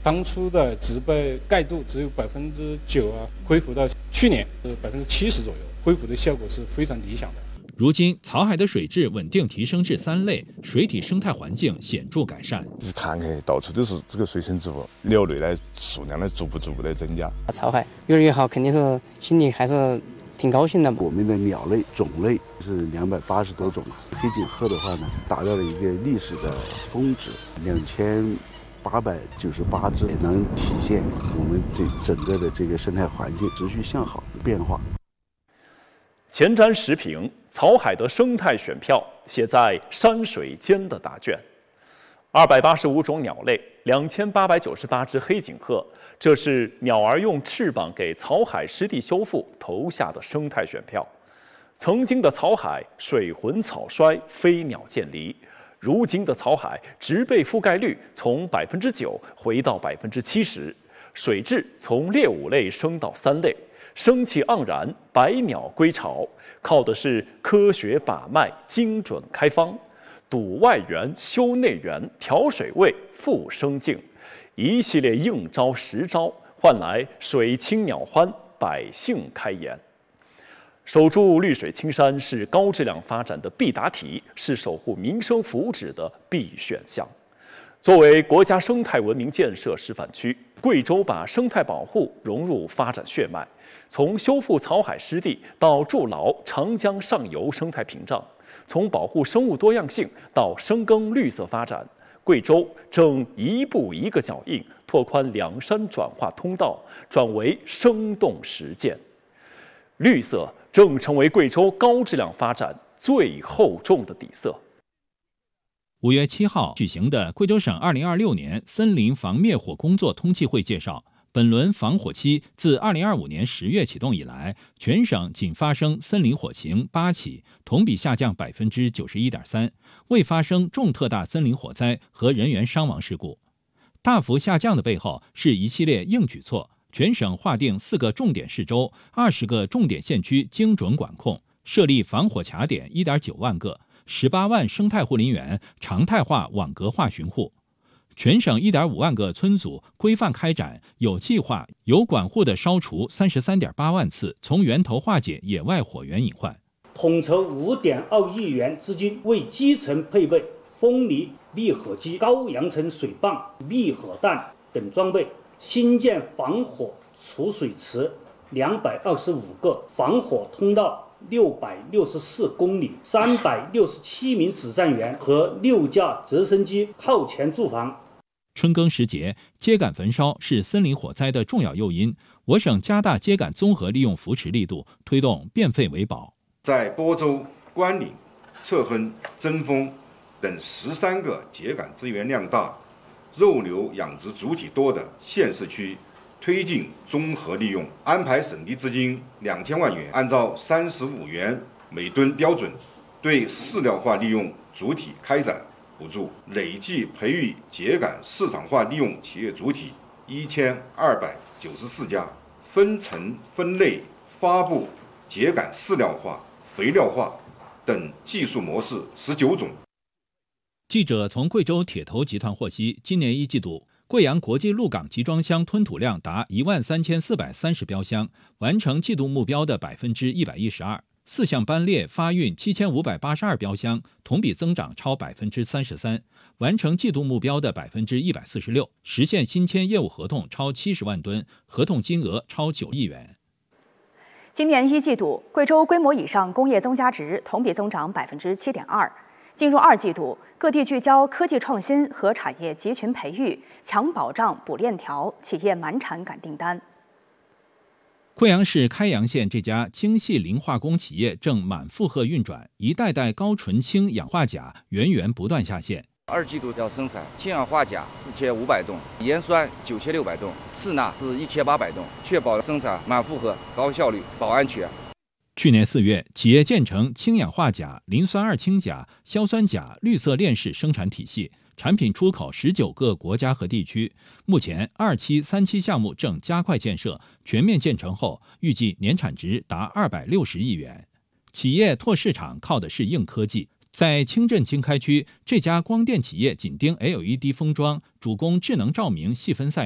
当初的植被盖度只有9%恢复到去年是70%左右，恢复的效果是非常理想的。 如今，草海的水质稳定提升至3类，水体生态环境显著改善。 看到处都是这个水生植物，鸟类的数量呢逐步的增加。 草海越来越好，肯定是心里还是挺高兴的。 我们的鸟类种类是280多种，黑颈鹤的话呢，达到了一个历史的峰值，2898只，也能体现我们整个的这个生态环境持续向好的变化。 前瞻时评：草海的生态选票写在山水间的答卷。285种鸟类，2898只黑颈鹤，这是鸟儿用翅膀给草海湿地修复投下的生态选票。曾经的草海水浑草衰，飞鸟渐离；如今的草海植被覆盖率从9%回到70%，水质从劣5类升到3类。生气盎然，百鸟归巢，靠的是科学把脉、精准开方，堵外源、修内源、调水位、复生境，一系列应招实招，换来水清鸟欢，百姓开颜。守住绿水青山是高质量发展的必答题，是守护民生福祉的必选项。作为国家生态文明建设示范区，贵州把生态保护融入发展血脉，从修复草海湿地到筑牢长江上游生态屏障，从保护生物多样性到深耕绿色发展，贵州正一步一个脚印，拓宽两山转化通道，转为生动实践。绿色正成为贵州高质量发展最厚重的底色。 5月7号举行的贵州省2026年森林防灭火工作通气会介绍，本轮防火期自2025年10月启动以来，全省仅发生森林火情8起，同比下降91.3%，未发生重特大森林火灾和人员伤亡事故。大幅下降的背后是一系列硬举措，全省划定4个重点市州、20个重点县区精准管控，设立防火卡点1.9万个。18万生态护林员常态化网格化巡护，全省1.5万个村组规范开展有计划、有管护的烧除33.8万次，从源头化解野外火源隐患。 统筹5.2亿元资金，为基层配备风力灭火机、高扬尘水泵、灭火弹等装备，新建防火储水池225个，防火通道664公里，367名指战员和6架直升机靠前驻防。 春耕时节，秸秆焚烧是森林火灾的重要诱因。我省加大秸秆综合利用扶持力度，推动变废为宝。 在播州、关岭、侧亨、贞丰等13个秸秆资源量大、肉牛养殖主体多的县市区，推进综合利用，安排省地资金2000万元，按照35元每吨标准，对饲料化利用主体开展补助，累计培育秸秆市场化利用企业主体1294家，分层分类发布秸秆饲料化、肥料化等技术模式19种。 记者从贵州铁头集团获悉，今年1季度，贵阳国际陆港集装箱吞吐量达13430标箱，完成季度目标的112%。4项班列发运7582标箱，同比增长超33%，完成季度目标的146%，实现新签业务合同超70万吨，合同金额超9亿元。 今年1季度，贵州规模以上工业增加值同比增长7.2%。进入2季度，各地聚焦科技创新和产业集群培育，强保障补链条，企业满产赶订单。 贵阳市开阳县这家精细磷化工企业正满负荷运转，一袋袋高纯氢氧化钾源源不断下线。 2季度要生产氢氧化钾4500吨，盐酸9600吨，次钠是1800吨，确保生产满负荷、高效率、保安全。 去年4月，企业建成氢氧化钾、磷酸二氢钾、硝酸钾绿色链式生产体系，产品出口19个国家和地区。目前2期、3期项目正加快建设，全面建成后，预计年产值达260亿元。企业拓市场靠的是硬科技。在清镇经开区，这家光电企业紧盯 LED 封装，主攻智能照明细分赛